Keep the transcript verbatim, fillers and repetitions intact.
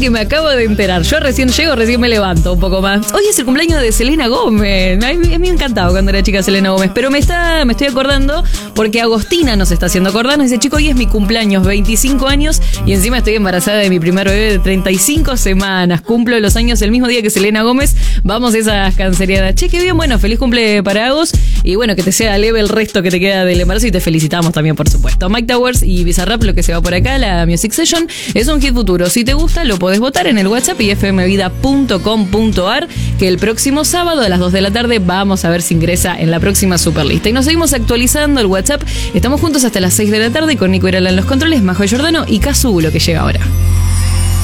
que me acabo de enterar. Yo recién llego, recién me levanto un poco más. Hoy es el cumpleaños de Selena Gómez. A mí, a mí me encantaba cuando era chica Selena Gómez. Pero me está, me estoy acordando porque Agostina nos está haciendo acordar. Nos dice, chico, hoy es mi cumpleaños, veinticinco años. Y encima estoy embarazada de mi primer bebé de treinta y cinco semanas. Cumplo los años el mismo día que Selena Gómez. Vamos a esas canceriadas. Che, qué bien, bueno, feliz cumple para Agos. Y bueno, que te sea leve el resto que te queda del embarazo. Y te felicitamos también, por supuesto. Mike Towers y Bizarrap, lo que se va por acá, la Music Session, es un hit futuro. Si te gusta, lo podés votar en el WhatsApp y f m vida punto com punto a r, que el próximo sábado a las dos de la tarde vamos a ver si ingresa en la próxima Superlista. Y nos seguimos actualizando el WhatsApp. Estamos juntos hasta las seis de la tarde con Nico Irala en los controles, Majo Giordano y Kazu, lo que llega ahora.